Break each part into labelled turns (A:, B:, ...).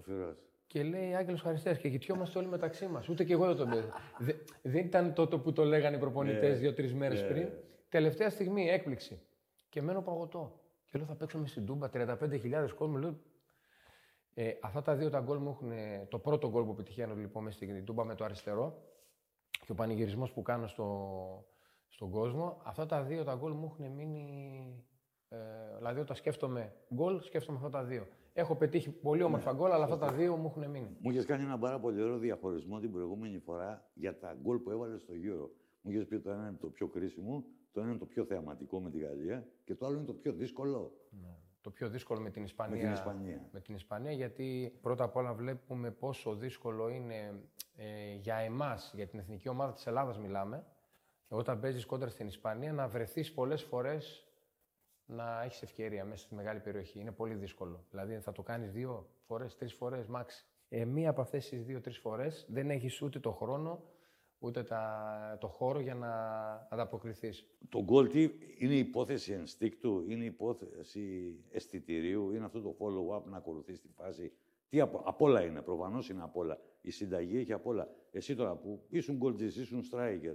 A: Φερός.
B: Και λέει Άγγελος Χαριστέας και κοιτιόμαστε όλοι μεταξύ μας. Ούτε και εγώ δεν τον παίζω. Δεν ήταν τότε που το λέγανε οι προπονητές 2-3 μέρες πριν. Τελευταία στιγμή, έκπληξη. Και μένω παγωτό. Και λέω θα παίξουμε στην Τούμπα, 35.000 κόσμο. Λέω, αυτά τα δύο τα γκολ μου έχουν. Το πρώτο γκολ που πετυχαίνω λοιπόν μέσα στην Τούμπα με το αριστερό και ο πανηγυρισμός που κάνω στον κόσμο. Αυτά τα δύο τα γκολ μου έχουν μείνει. Δηλαδή, όταν σκέφτομαι γκολ, σκέφτομαι αυτά τα δύο. Έχω πετύχει πολύ όμορφα γκολ, αλλά αυτά τα δύο μου έχουν μείνει.
A: Μου είχε κάνει ένα πάρα πολύ ωραίο διαχωρισμό την προηγούμενη φορά για τα γκολ που έβαλε στο Euro. Μου είχε πει ότι το ένα είναι το πιο κρίσιμο, το ένα είναι το πιο θεαματικό με τη Γαλλία και το άλλο είναι το πιο δύσκολο.
B: Ναι. Το πιο δύσκολο με την Ισπανία.
A: Με την
B: Ισπανία, γιατί πρώτα απ' όλα βλέπουμε πόσο δύσκολο είναι για εμάς, για την εθνική ομάδα της Ελλάδας μιλάμε, όταν παίζεις κόντρα στην Ισπανία, να βρεθείς πολλές φορές να έχεις ευκαιρία μέσα στη μεγάλη περιοχή. Είναι πολύ δύσκολο. Δηλαδή θα το κάνεις 2 φορές, 3 φορές, μάξι. Μία από αυτές τις 2-3 φορές δεν έχεις ούτε το χρόνο, ούτε το χώρο για να ανταποκριθείς.
A: Το γκολ τι είναι υπόθεση ενστίκτου, είναι υπόθεση αισθητηρίου, είναι αυτό το follow-up να ακολουθείς τη φάση. Τι απ' όλα είναι, προφανώς είναι απ' όλα. Η συνταγή έχει απ' όλα. Εσύ τώρα που ήσουν γκολτζής, ήσουν striker,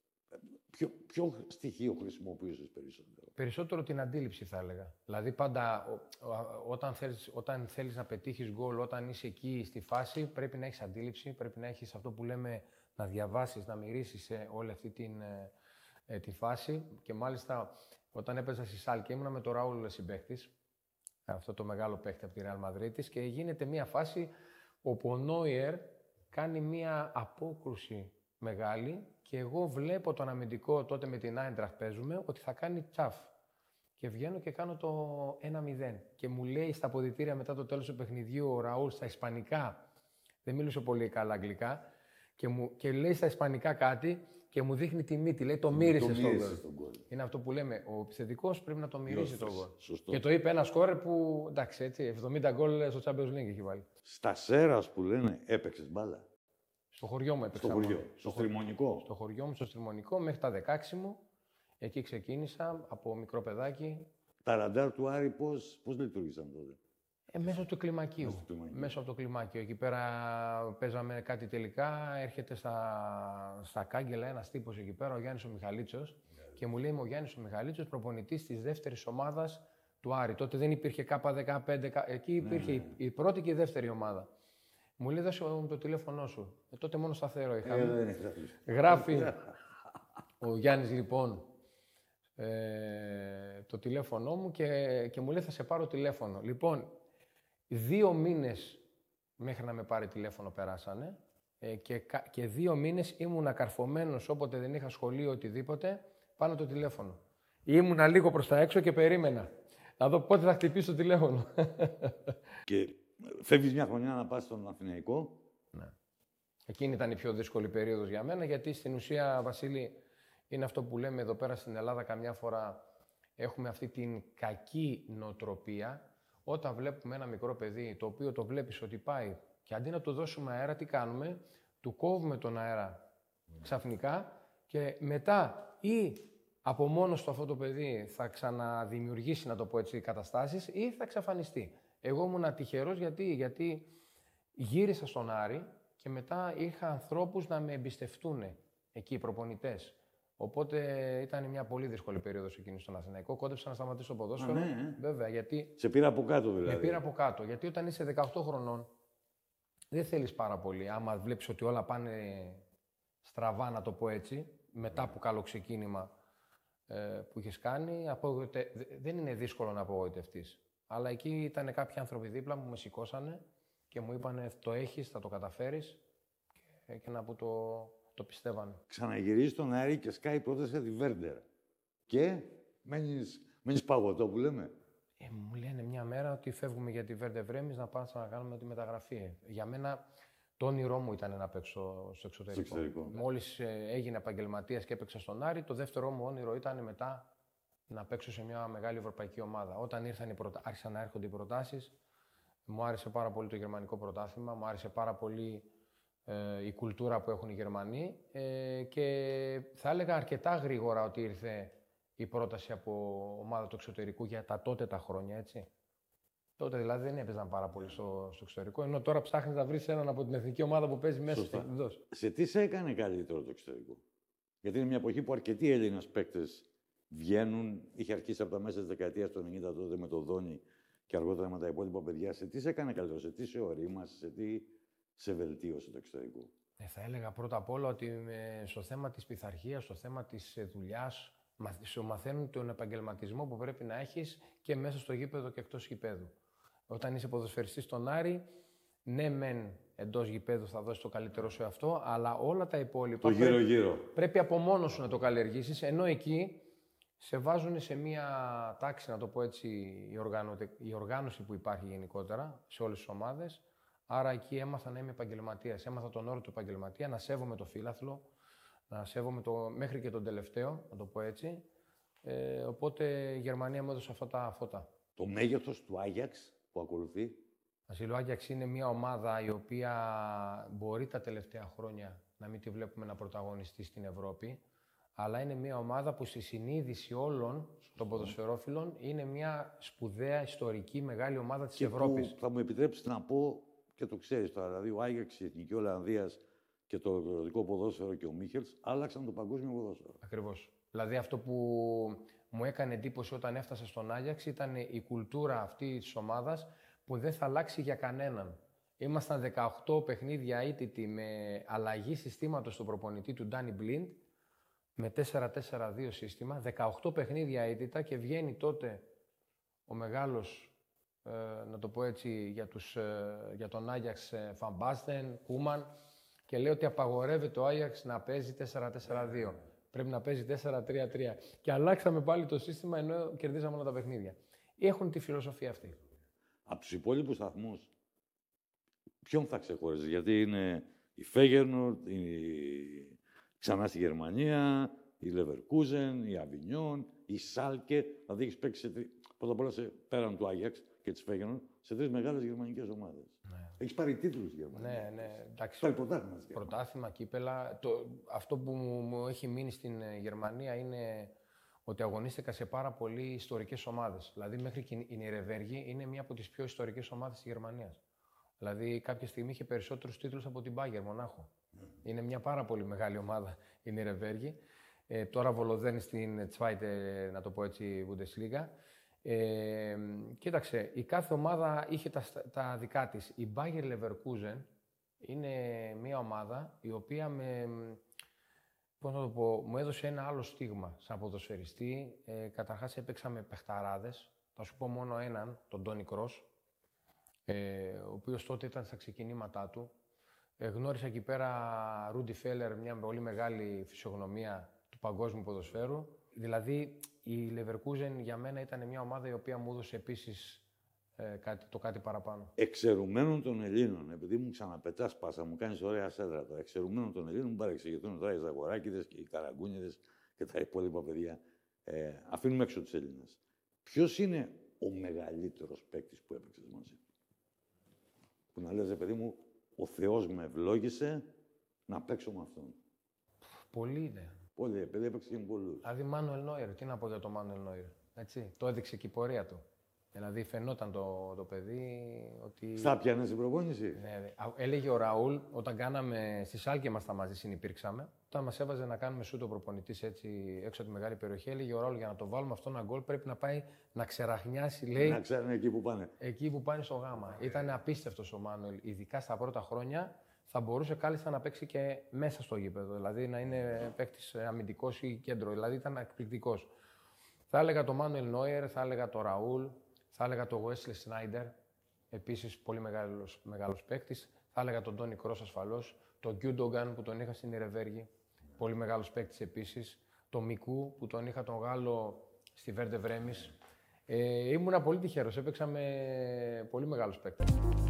A: ποιο στοιχείο χρησιμοποιούσες περισσότερο?
B: Περισσότερο την αντίληψη θα έλεγα. Δηλαδή πάντα όταν θέλεις να πετύχεις γκολ, όταν είσαι εκεί στη φάση, πρέπει να έχεις αντίληψη, πρέπει να έχεις αυτό που λέμε να διαβάσεις, να μυρίσεις όλη αυτή τη φάση. Και μάλιστα όταν έπαιζα στη Σάλκε ήμουνα με τον Ραούλ συμπαίκτης, αυτό το μεγάλο παίκτη από τη Ρεάλ Μαδρίτης, και γίνεται μια φάση όπου ο Νόιερ κάνει μια απόκρουση μεγάλη και εγώ βλέπω τον αμυντικό, τότε με την Άιντραχτ παίζουμε, ότι θα κάνει τσαφ. Και βγαίνω και κάνω το 1-0. Και μου λέει στα αποδυτήρια μετά το τέλος του παιχνιδιού ο Ραούλ στα ισπανικά, δεν μίλησε πολύ καλά αγγλικά, και λέει στα ισπανικά κάτι και μου δείχνει τη μύτη. Λέει το μύρισε στον γκολ. Είναι αυτό που λέμε. Ο επιθετικός πρέπει να το μυρίσει τον γκολ.
A: Σωστό.
B: Και το είπε ένα σκόρερ που εντάξει, έτσι, 70 γκολ στο Champions League έχει βάλει.
A: Στα Σέρας που λένε έπαιξες μπάλα?
B: Στο χωριό μου έπαιξα.
A: Στο Στριμονικό.
B: Στο χωριό μου, στο Στριμονικό, μέχρι τα 16 μου. Εκεί ξεκίνησα από μικρό παιδάκι.
A: Τα ραντάρ του Άρη πώς λειτουργήσαν τότε?
B: Μέσω του κλιμακίου. Μέσω από το κλιμάκιο. Εκεί πέρα παίζαμε κάτι τελικά. Έρχεται στα κάγκελα ένας τύπος εκεί πέρα, ο Γιάννης ο Μιχαλίτσος. Και μου λέει: είμαι ο Γιάννης ο Μιχαλίτσος, προπονητής της δεύτερης ομάδας του Άρη. Τότε δεν υπήρχε K15. Εκεί υπήρχε η πρώτη και η δεύτερη ομάδα. Μου λέει: δώσε μου το τηλέφωνό σου. Τότε μόνο σταθερό είχαμε. Γράφει ο Γιάννης λοιπόν το τηλέφωνό μου και μου λέει: θα σε πάρω τηλέφωνο. Λοιπόν, 2 μήνες μέχρι να με πάρει τηλέφωνο περάσανε και 2 μήνες ήμουνα καρφωμένος όποτε δεν είχα σχολείο οτιδήποτε πάνω το τηλέφωνο. Ήμουνα λίγο προς τα έξω και περίμενα να δω πότε θα χτυπήσει το τηλέφωνο.
A: Και φεύγεις μια χρονιά να πας στον Αθηναϊκό.
B: Ναι. Εκείνη ήταν η πιο δύσκολη περίοδος για μένα, γιατί στην ουσία, Βασίλη, είναι αυτό που λέμε εδώ πέρα στην Ελλάδα καμιά φορά έχουμε αυτή την κακή νοοτροπία. Όταν βλέπουμε ένα μικρό παιδί, το οποίο το βλέπεις ότι πάει και αντί να του δώσουμε αέρα, τι κάνουμε? Του κόβουμε τον αέρα ξαφνικά και μετά ή από μόνος του αυτό το παιδί θα ξαναδημιουργήσει, να το πω έτσι, καταστάσεις ή θα εξαφανιστεί. Εγώ ήμουν τυχερός γιατί γύρισα στον Άρη και μετά είχα ανθρώπους να με εμπιστευτούν εκεί οι προπονητές. Οπότε ήταν μια πολύ δύσκολη περίοδος εκείνη στον Αθηναϊκό. Κόντεψα να σταματήσω το ποδόσφαιρο.
A: Ναι.
B: Βέβαια, γιατί.
A: Σε πήρα από κάτω δηλαδή.
B: Με πήρα από κάτω. Γιατί όταν είσαι 18 χρονών, δεν θέλεις πάρα πολύ. Άμα βλέπεις ότι όλα πάνε στραβά, να το πω έτσι, μετά από καλό ξεκίνημα που είχες κάνει, δεν είναι δύσκολο να απογοητευτείς. Αλλά εκεί ήταν κάποιοι άνθρωποι δίπλα μου, με σηκώσανε και μου είπανε: το έχεις, θα το καταφέρεις. Και έκανα που το πιστεύανε.
A: Ξαναγυρίζεις στον Άρη και σκάει πρόταση για τη Βέρντερ. Και μένεις παγωτό που λέμε.
B: Μου λένε μια μέρα ότι φεύγουμε για τη Βέρντερ Βρέμις να πάμε να κάνουμε τη μεταγραφή. Για μένα το όνειρό μου ήταν να παίξω στο εξωτερικό. Μόλις έγινε επαγγελματίας και έπαιξα στον Άρη, το δεύτερο μου όνειρο ήταν μετά να παίξω σε μια μεγάλη ευρωπαϊκή ομάδα. Όταν άρχισαν να έρχονται οι προτάσεις, μου άρεσε πάρα πολύ το γερμανικό πρωτάθλημα, μου άρεσε πάρα πολύ η κουλτούρα που έχουν οι Γερμανοί και θα έλεγα αρκετά γρήγορα ότι ήρθε η πρόταση από ομάδα του εξωτερικού για τα τότε τα χρόνια, έτσι. Τότε δηλαδή δεν έπαιζαν πάρα πολύ στο εξωτερικό, ενώ τώρα ψάχνεις να βρεις έναν από την εθνική ομάδα που παίζει μέσα στην εκδόση.
A: Σε τι σε έκανε καλύτερο το εξωτερικό? Γιατί είναι μια εποχή που αρκετοί Έλληνες παίκτες βγαίνουν. Είχε αρχίσει από τα μέσα της δεκαετίας του 90 τότε με το Δόνι και αργότερα με τα υπόλοιπα παιδιά. Σε τι σε έκανε καλύτερο, σε τι σε ορίμασε, σε τι σε βελτίωσε το εξωτερικό?
B: Θα έλεγα πρώτα απ' όλα ότι στο θέμα της πειθαρχίας, στο θέμα της δουλειάς, σου μαθαίνουν τον επαγγελματισμό που πρέπει να έχεις και μέσα στο γήπεδο και εκτός γηπέδου. Όταν είσαι ποδοσφαιριστής στον Άρη, ναι, μεν εντός γηπέδου θα δώσεις το καλύτερό σου εαυτό, αλλά όλα τα υπόλοιπα.
A: Το γύρω-γύρω.
B: Πρέπει από μόνος σου να το καλλιεργήσεις, ενώ εκεί σε βάζουν σε μία τάξη, να το πω έτσι, η οργάνωση που υπάρχει γενικότερα σε όλες τις ομάδες. Άρα εκεί έμαθα να είμαι επαγγελματίας. Έμαθα τον όρο του επαγγελματία, να σέβομαι το φύλαθλο, να σέβομαι μέχρι και τον τελευταίο, να το πω έτσι. Οπότε η Γερμανία μου έδωσε αυτά τα φώτα.
A: Το μέγεθος του Άγιαξ που ακολουθεί.
B: Βασίλειο, ο Άγιαξ είναι μια ομάδα η οποία μπορεί τα τελευταία χρόνια να μην τη βλέπουμε να πρωταγωνιστεί στην Ευρώπη, αλλά είναι μια ομάδα που στη συνείδηση όλων των ποδοσφαιρόφιλων είναι μια σπουδαία, ιστορική, μεγάλη ομάδα της Ευρώπης.
A: Που θα μου επιτρέψει να πω και το ξέρεις τώρα, δηλαδή ο Άγιαξ, η Εθνική Ολλανδίας και το ευρωπαϊκό ποδόσφαιρο και ο Μίχελς άλλαξαν το παγκόσμιο ποδόσφαιρο.
B: Ακριβώς. Δηλαδή αυτό που μου έκανε εντύπωση όταν έφτασα στον Άγιαξ ήταν η κουλτούρα αυτή της ομάδας που δεν θα αλλάξει για κανέναν. Ήμασταν 18 παιχνίδια αίτητοι με αλλαγή συστήματος στον προπονητή του Ντάνι Μπλιντ, με 4-4-2 σύστημα, 18 παιχνίδια αίτητα και βγαίνει τότε ο μεγάλος, να το πω έτσι, για τον Άγιαξ Φαν Μπάστεν, Κούμαν, και λέει ότι απαγορεύεται ο Άγιαξ να παίζει 4-4-2. Πρέπει να παίζει 4-3-3. Και αλλάξαμε πάλι το σύστημα ενώ κερδίσαμε όλα τα παιχνίδια. Έχουν τη φιλοσοφία αυτή.
A: Από τους υπόλοιπους σταθμούς, ποιον θα ξεχώριζες? Γιατί είναι η Φέγερνορντ, ξανά στη Γερμανία, η Λεβερκούζεν, η Αβινιόν, η Σάλκε. Δηλαδή έχεις παίξει πρώτα απ' όλα πέραν του Άγιαξ και της Φέγερνορντ σε τρεις μεγάλες γερμανικές ομάδες. Ναι. Έχεις πάρει τίτλους στη Γερμανία.
B: Ναι. Εντάξει.
A: Πάρει πρωτάθλημα.
B: Πρωτάθλημα, κύπελα. Αυτό που μου έχει μείνει στην Γερμανία είναι ότι αγωνίστηκα σε πάρα πολύ ιστορικές ομάδες. Δηλαδή, μέχρι και η Νιρεβέργη είναι μία από τις πιο ιστορικές ομάδες της Γερμανίας. Δηλαδή, κάποια στιγμή είχε περισσότερους τίτλους από την Bayern Μονάχο. Είναι μια πάρα πολύ μεγάλη ομάδα η Νιρεβέργη. Τώρα βολοδένει στην Zweite, να το πω έτσι, Bundesliga. Κοίταξε, η κάθε ομάδα είχε τα δικά της. Η Bayer Leverkusen είναι μια ομάδα η οποία μου έδωσε ένα άλλο στίγμα σαν ποδοσφαιριστή. Καταρχάς έπαιξα με παιχταράδες. Θα σου πω μόνο έναν, τον Τόνι Κρος, ο οποίος τότε ήταν στα ξεκινήματά του. Γνώρισα εκεί πέρα Ρούντι Φέλερ, μια πολύ μεγάλη φυσιογνωμία του παγκόσμιου ποδοσφαίρου. Δηλαδή, η Leverkusen για μένα ήταν μια ομάδα η οποία μου έδωσε επίσης κάτι παραπάνω.
A: Εξαιρουμένων των Ελλήνων, επειδή μου ξαναπετάς πάσα, μου κάνεις ωραία σέντρα τώρα. Εξαιρουμένων των Ελλήνων, μου παρεξηγηθούν τώρα οι Ζαγοράκηδες και οι Καραγκούνιδες και τα υπόλοιπα παιδιά. Αφήνουμε έξω τους Έλληνες. Ποιος είναι ο μεγαλύτερος παίκτης που έπαιξες μαζί? Που να λες, παιδί μου, ο Θεός με ευλόγησε να παίξω με αυτόν.
B: Πολύ είναι.
A: Πολύ, επειδή έπαιξε και με πολλούς.
B: Δηλαδή, Μάνουελ Νόιερ, τι να πω για τον Μάνουελ Νόιερ. Έτσι, το έδειξε και η πορεία του. Δηλαδή, φαινόταν το παιδί ότι.
A: Στα πιάνε στην προπόνηση.
B: Ναι. Έλεγε ο Ραούλ, όταν κάναμε. Στη Σάλκε ήμασταν μαζί, συνυπήρξαμε. Όταν μας έβαζε να κάνουμε σούτ ο προπονητής έτσι έξω από τη μεγάλη περιοχή, έλεγε ο Ραούλ, για να το βάλουμε αυτό ένα γκολ πρέπει να πάει να ξεραχνιάσει, λέει.
A: Να ξέρουν εκεί που πάνε.
B: Εκεί που πάνε στο γάμα. Ήταν απίστευτος ο Μάνουελ, ειδικά στα πρώτα χρόνια. Θα μπορούσε κάλλιστα να παίξει και μέσα στο γήπεδο. Δηλαδή να είναι παίκτης αμυντικός ή κέντρο. Δηλαδή ήταν εκπληκτικός. Θα έλεγα το Μάνουελ Νόιερ, θα έλεγα το Ραούλ, θα έλεγα το Wesley Sneijder, επίσης πολύ μεγάλος παίκτης. Θα έλεγα τον Τόνι Κρος ασφαλώς. Το Γκιούντογκαν που τον είχα στην Ιρεβέργη, πολύ μεγάλος παίκτης επίσης. Το Μικού που τον είχα τον Γάλλο στη Βέρντε Βρέμις. Ήμουνα πολύ τυχερός, έπαιξα με πολύ μεγάλους παίκτες.